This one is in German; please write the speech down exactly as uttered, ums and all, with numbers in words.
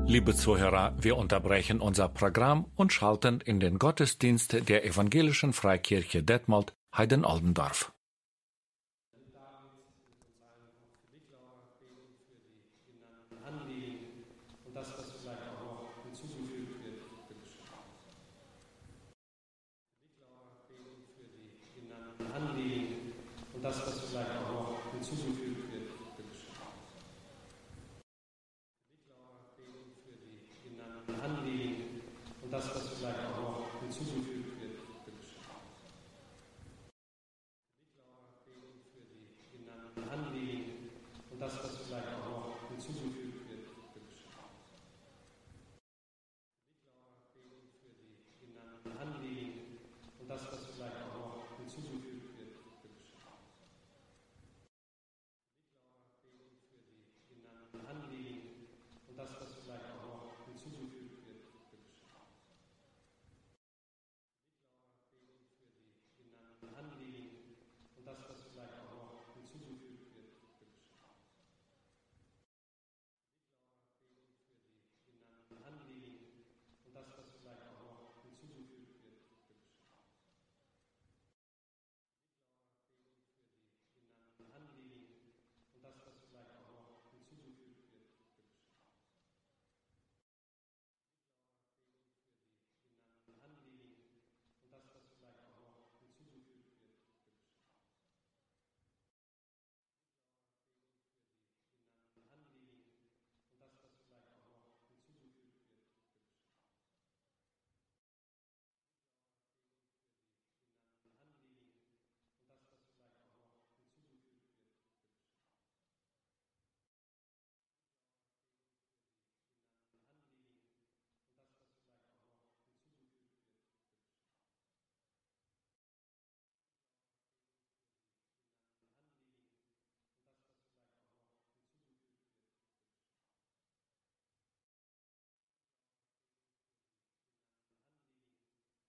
Liebe Zuhörer, wir unterbrechen unser Programm und schalten in den Gottesdienst der Evangelischen Freikirche Detmold, Heiden-Oldendorf. Das, was vielleicht auch noch hinzugefügt wird, Anliegen und das, was vielleicht auch noch hinzugefügt wird.